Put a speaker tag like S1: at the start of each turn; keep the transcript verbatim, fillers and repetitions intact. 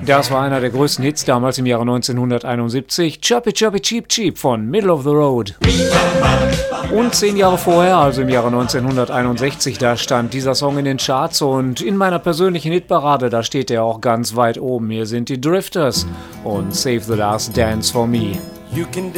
S1: Das war einer der größten Hits damals im Jahre neunzehnhunderteinundsiebzig, Chirpy Chirpy Cheep Cheep von Middle of the Road. Und zehn Jahre vorher, also im Jahre neunzehnhunderteinundsechzig, da stand dieser Song in den Charts und in meiner persönlichen Hitparade, da steht er auch ganz weit oben. Hier sind die Drifters und Save the Last Dance for Me.